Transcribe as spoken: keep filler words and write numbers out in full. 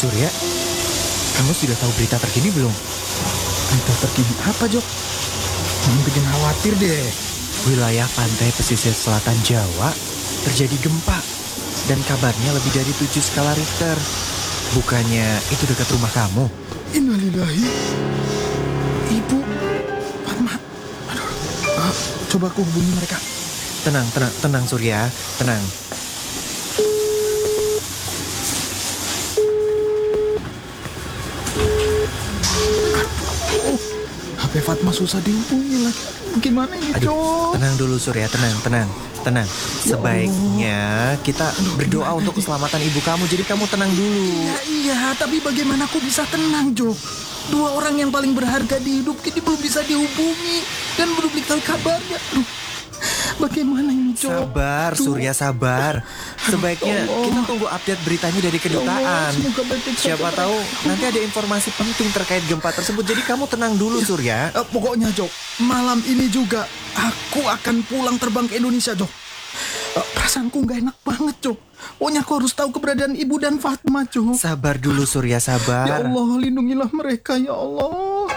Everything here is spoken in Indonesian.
Surya, kamu sudah tahu berita terkini belum? Berita terkini apa, Jok? Yang bikin khawatir deh. Wilayah pantai pesisir selatan Jawa terjadi gempa. Dan kabarnya lebih dari tujuh skala Richter. Bukannya itu dekat rumah kamu? Innalillahi. Ibu, Fatma. Aduh, ah, coba aku hubungi mereka. Tenang, tenang, tenang Surya, tenang. Oh, H P Fatma susah dihubungi lagi. Gimana ini, Aduh, Jok? tenang dulu Surya, tenang, tenang, tenang. Ya Sebaiknya kita Aduh, berdoa gimana untuk ini? keselamatan ibu kamu. Jadi kamu tenang dulu. Iya, iya, tapi bagaimana aku bisa tenang, Jok? Dua orang yang paling berharga di hidup kini belum bisa dihubungi dan belum diketahui kabarnya. Aduh, bagaimana ini, Jok? Sabar, Aduh. Surya, sabar. Sebaiknya Ya Allah. kita tunggu update beritanya dari Ya Allah, kedutaan. semoga baik-baik saja. Siapa tahu nanti ada informasi penting terkait gempa tersebut. Jadi kamu tenang dulu, Surya. Eh, pokoknya, Jok, malam ini juga aku akan pulang terbang ke Indonesia, Jok. Eh, perasaanku nggak enak banget, Jok. Pokoknya aku harus tahu keberadaan ibu dan Fatma, Jok. Sabar dulu, Surya, Ya sabar. Allah, lindungilah mereka, ya Allah.